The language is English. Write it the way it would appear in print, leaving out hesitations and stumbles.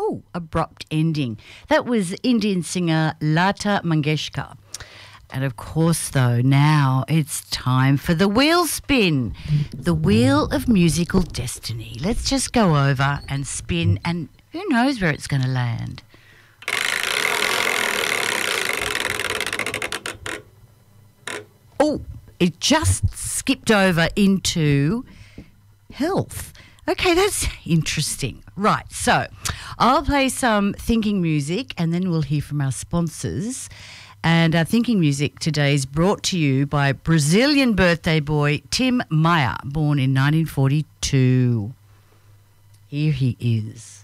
Oh, abrupt ending. That was Indian singer Lata Mangeshkar. And of course, though, now it's time for the wheel spin. The wheel of musical destiny. Let's just go over and spin, and who knows where it's going to land. Oh, it just skipped over into health. Okay, that's interesting. Right, so I'll play some thinking music and then we'll hear from our sponsors. And our thinking music today is brought to you by Brazilian birthday boy Tim Maia, born in 1942. Here he is.